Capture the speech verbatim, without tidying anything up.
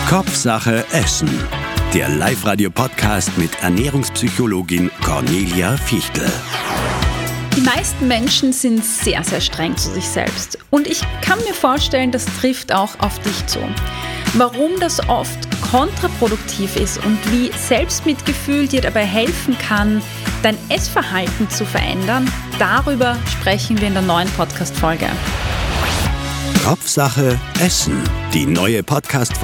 Kopfsache Essen. Der Live-Radio-Podcast mit Ernährungspsychologin Cornelia Fichtel. Die meisten Menschen sind sehr, sehr streng zu sich selbst. Und ich kann mir vorstellen, das trifft auch auf dich zu. Warum das oft kontraproduktiv ist und wie Selbstmitgefühl dir dabei helfen kann, dein Essverhalten zu verändern, darüber sprechen wir in der neuen Podcast-Folge. Kopfsache Essen. Die neue Podcast-Folge